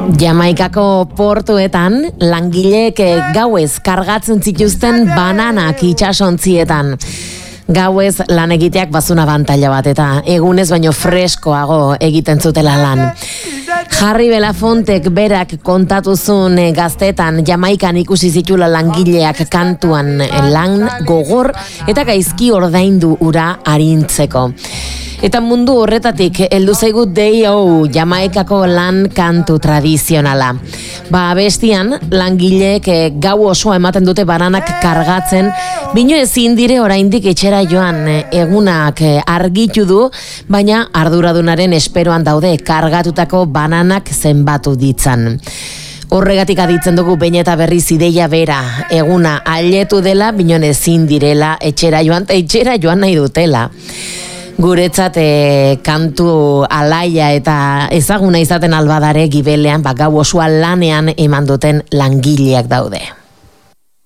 Jamaikako portuetan langileek gauez kargatzen zituzten bananak itsasontzietan. Gauez lan egiteak bazuna abantaila bat eta egunez baino freskoago egiten zutela lan. Harry Belafontek berak kontatuzun gaztetan Jamaikan ikusi zitula langileak kantuan lan gogor eta gaizki ordaindu ura arintzeko. Eta mundu horretatik heldu zaigu D.O. Jamaikako lan kantu tradizionala. Bestian, langileek gau osoa ematen dute bananak kargatzen, bino ezin dire oraindik etxera joan egunak argitu du, baina arduradunaren esperoan daude kargatutako bananak zenbatu ditzan. Horregatik aditzen dugu behin eta berriz ideia bera, eguna ailetu dela, bino ezin direla etxera joan nahi dutela. Guretzat kantu alaia eta ezaguna izaten albadare gibelean gau osoa lanean eman duten langileak daude.